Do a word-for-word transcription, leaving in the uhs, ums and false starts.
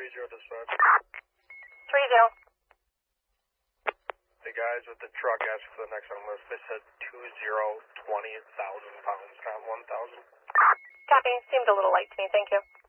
three zero dispatch. three zero. The guys with the truck asked for the next on the list. They said two zero twenty thousand pounds, not one thousand. Copy. Seemed a little light to me. Thank you.